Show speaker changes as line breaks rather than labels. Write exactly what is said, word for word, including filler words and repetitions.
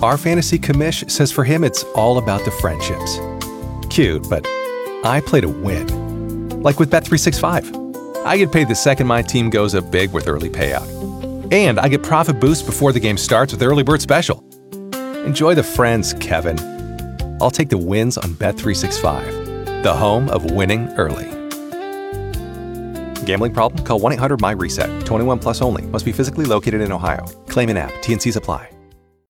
Our fantasy commish says for him it's all about the friendships. Cute, but I play to win. Like with Bet three sixty-five. I get paid the second my team goes up big with early payout. And I get profit boost before the game starts with Early Bird Special. Enjoy the friends, Kevin. I'll take the wins on Bet three sixty-five, the home of winning early. Gambling problem? Call one eight hundred M Y RESET. twenty-one plus only. Must be physically located in Ohio. Claim in app. T N Cs apply.